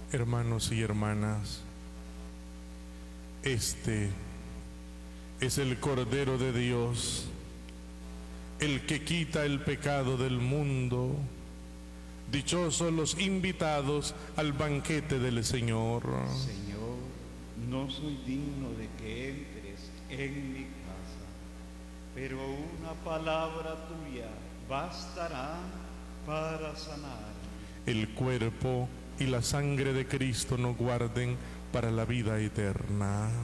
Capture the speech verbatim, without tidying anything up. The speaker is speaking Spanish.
Hermanos y hermanas, este es el Cordero de Dios, el que quita el pecado del mundo. Dichosos los invitados al banquete del Señor. Señor, no soy digno de que entres en mi casa, pero una palabra tuya bastará para sanar. El cuerpo y la sangre de Cristo nos guarden para la vida eterna.